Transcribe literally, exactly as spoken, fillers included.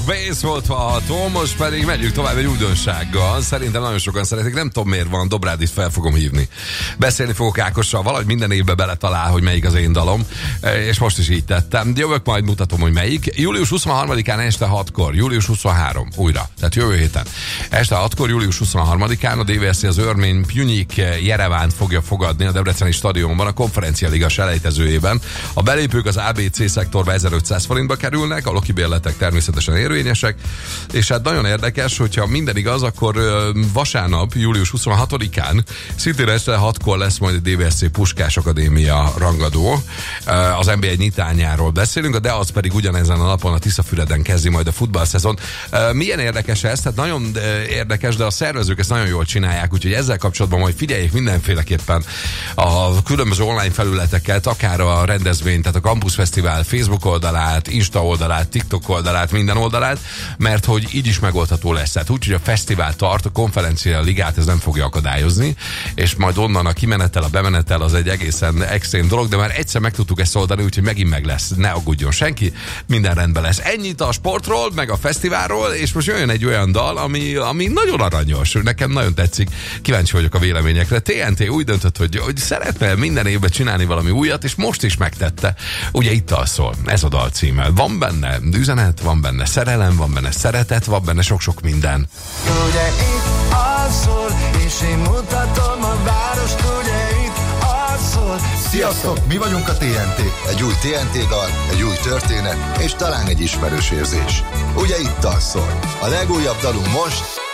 Vész volt hallható, most pedig megyünk tovább egy újdonsággal. Szerintem nagyon sokan szeretik, nem tudom miért van, Dobrádit fel fogom hívni. Beszélni fogok Ákossal, valahogy minden évben beletalál, hogy melyik az én dalom, és most is így tettem. Jövök, majd mutatom, hogy melyik. július huszonharmadikán este hatkor, július huszonhárom, újra, tehát jövő héten. Este hatkor, július huszonharmadikán a dé vé es zé az örmény Pjunyik Jerevánt fogja fogadni a Debreceni stadionban a Konferencia Liga selejtezőjében. A belépők az á bé cé szektorba ezerötszáz forintba kerülnek, a lokibérletek természetesen érvényesek, és hát nagyon érdekes, hogyha minden igaz, akkor vasárnap, július huszonhatodikán szintén este hatkor lesz majd a dé vé es zé Puskás Akadémia rangadó. Az en bé egy nyitányáról beszélünk, de az pedig ugyanezen a napon a Tiszafüreden kezdi majd a futballszezon. Milyen érdekes ez? Tehát nagyon érdekes, de a szervezők ezt nagyon jól csinálják, úgyhogy ezzel kapcsolatban majd figyeljék mindenféleképpen a különböző online felületeket, akár a rendezvény, tehát a Campus Fesztivál Facebook oldalát, Insta oldalát, TikTok oldalát, minden oldalát, mert hogy így is megoldható lesz. Tehát úgy, hogy a fesztivál tart, a Konferencia Ligát ez nem fogja akadályozni, és majd onnan a kimenetel, a bemenetel az egy egészen extrém dolog, de már egyszer meg tudtuk ezt oldani, úgyhogy megint meg lesz. Ne aggódjon senki, minden rendben lesz. Ennyit a sportról, meg a fesztiválról, és most jöjjön egy olyan dal, ami, ami nagyon aranyos. Nekem nagyon tetszik. Kíváncsi vagyok a véleményekre. té en té úgy döntött, hogy, hogy szeretne minden évben csinálni valami újat, és most is megtette. Ugye itt alszol. Ez a dal címe. Van benne üzenet, van benne szerelem, van benne szeretet, van benne sok-sok minden. Ugye itt alszol, és én mutatom a várost, ugye itt alszol. Sziasztok, mi vagyunk a té en té. Egy új té en té dal, egy új történet, és talán egy ismerős érzés. Ugye itt alszol. A legújabb dalunk most,